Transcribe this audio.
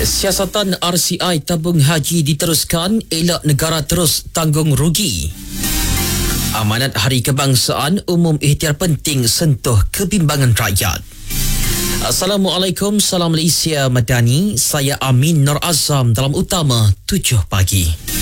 Siasatan RCI tabung haji diteruskan, elak negara terus tanggung rugi. Amanat Hari Kebangsaan Umum ikhtiar penting sentuh kebimbangan rakyat. Assalamualaikum, salam Malaysia Madani. Saya Amin Nur Azam dalam Utama 7 pagi.